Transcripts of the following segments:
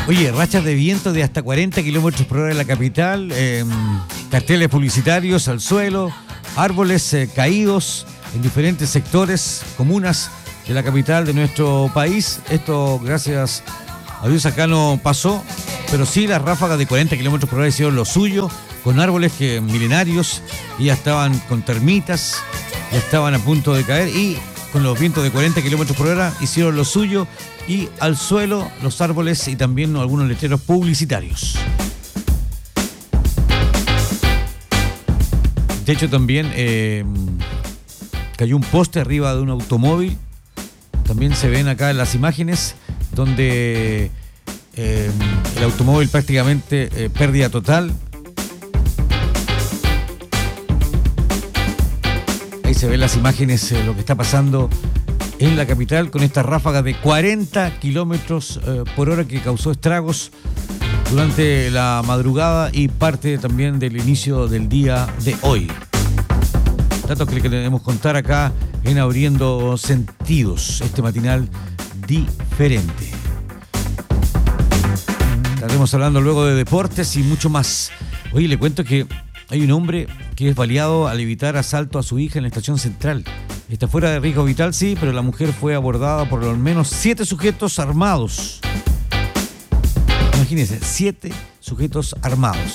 Oye, rachas de viento de hasta 40 kilómetros por hora en la capital, carteles publicitarios al suelo, árboles caídos en diferentes sectores, comunas de la capital de nuestro país. Esto, gracias a Dios, acá no pasó, pero sí las ráfagas de 40 kilómetros por hora hicieron lo suyo, con árboles que milenarios, y ya estaban con termitas, ya estaban a punto de caer, y con los vientos de 40 kilómetros por hora hicieron lo suyo, y al suelo los árboles y también algunos letreros publicitarios. De hecho, también cayó un poste arriba de un automóvil. También se ven acá en las imágenes donde el automóvil prácticamente pérdida total. Ahí se ven las imágenes, lo que está pasando en la capital con esta ráfaga de 40 kilómetros por hora que causó estragos durante la madrugada y parte también del inicio del día de hoy. Datos que le queremos contar acá en Abriendo Sentidos, este matinal diferente. Estaremos hablando luego de deportes y mucho más. Oye, le cuento que hay un hombre que es baleado al evitar asalto a su hija en la estación central. Está fuera de riesgo vital, sí, pero la mujer fue abordada por al menos 7 sujetos armados. Imagínense, 7 sujetos armados.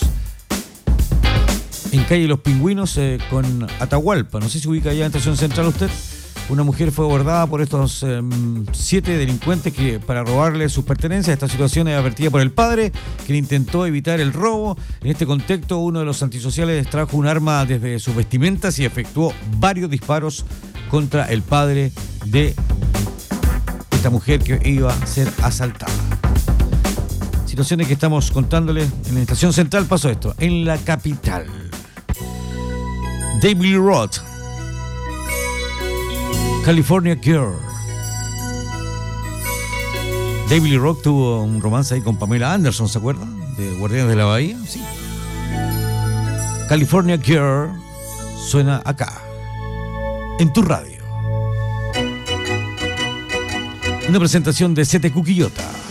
En calle Los Pingüinos con Atahualpa. No sé si ubica allá en estación central usted. Una mujer fue abordada por estos 7 delincuentes que para robarle sus pertenencias. Esta situación es advertida por el padre, quien intentó evitar el robo. En este contexto, uno de los antisociales extrajo un arma desde sus vestimentas y efectuó varios disparos contra el padre de esta mujer que iba a ser asaltada. Situaciones que estamos contándole. En la estación central pasó esto, en la capital. David Lee Roth, California Girl. David Lee Roth tuvo un romance ahí con Pamela Anderson, ¿se acuerdan? De Guardianes de la Bahía, sí. California Girl suena acá, en tu radio. Una presentación de CTQ Quillota.